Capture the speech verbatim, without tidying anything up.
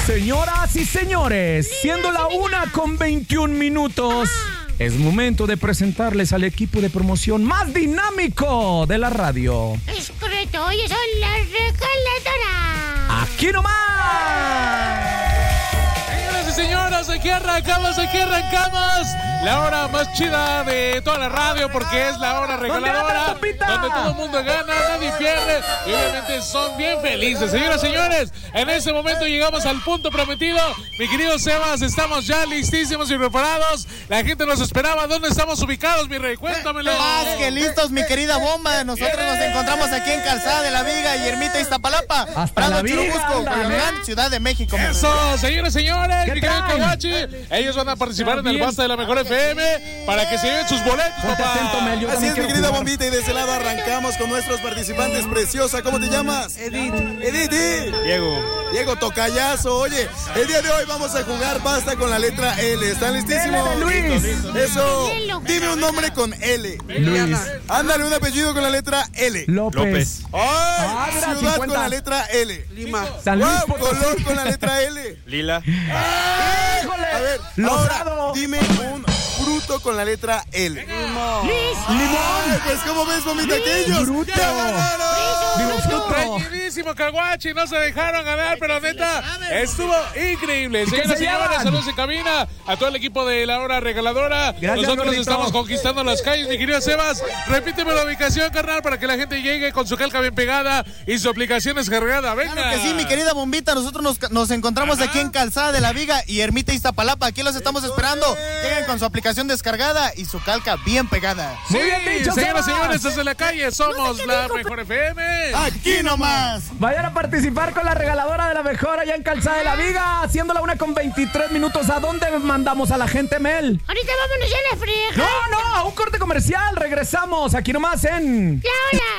Señoras y señores, siendo la una con veintiún minutos, es momento de presentarles al equipo de promoción más dinámico de la radio. Es correcto, hoy son las Regaladoras. ¡Aquí nomás! Señoras y señores, aquí arrancamos, aquí arrancamos la hora más chida de toda la radio, porque es la hora regaladora, donde todo el mundo gana, nadie pierde y obviamente son bien felices. Señoras y señores, en este momento llegamos al punto prometido. Mi querido Sebas, estamos ya listísimos y preparados. La gente nos esperaba. ¿Dónde estamos ubicados, mi rey? Cuéntamelo. Más que listos, mi querida Bomba. Nosotros nos encontramos aquí en Calzada de la Viga y Ermita Iztapalapa, Hasta Prado, la Viga, Churubusco, ándale. Coyoacán, Ciudad de México. Eso, señores y señores, mi querido traen? Kobachi, ellos van a participar en el Basta de la Mejor F M para que se lleven sus boletos, Ponte papá. atento, Mel, yo Así también es, mi quiero querida jugar. Bombita, y de ese lado arrancamos con nuestros participantes. Preciosa, ¿cómo te llamas? Edith. Edith. Diego. Diego Tocayazo. Oye, el día de hoy vamos a jugar Basta con la letra L. ¿Están listísimos? L de Luis. Eso. Dime un nombre con L. Luis Ándale, un apellido con la letra L. López. ¡Ay! Ah, mira, Ciudad cincuenta. con la letra L. Lima. San Luis Wow, Potosí. color con la letra L. Lila. ¡Híjole! A ver, Lozado. ahora dime un fruto con la letra L. Luis, Ay, pues, ¿cómo ves, Bombita? Aquellos Fruto. ya ganaron. Digo, fruto. Reñidísimo, Caguachi, no se dejaron ganar, pero neta, estuvo increíble. qué Señoras se y señores, llevan? saludos en cabina a todo el equipo de la hora regaladora. Gracias, Nosotros gordito. estamos conquistando las calles, mi querido Sebas. Repíteme la ubicación, carnal, para que la gente llegue con su calca bien pegada y su aplicación descargada. Venga. Claro que sí, mi querida Bombita. Nosotros nos, nos encontramos aquí en Calzada de la Viga y Ermita Iztapalapa. Aquí los estamos esperando. Lleguen con su aplicación descargada y su calca bien pegada. Sí, Muy bien dicho, señoras y Sebas. señores, desde la calle somos la Mejor F M. Aquí nomás. Vayan a participar con la regaladora de la mejor allá en Calzada de la Viga, haciendo la una con veintitrés minutos. ¿A dónde mandamos a la gente, Mel? ahorita vámonos a la frega. No, no, a un corte comercial. Regresamos aquí nomás en... La hora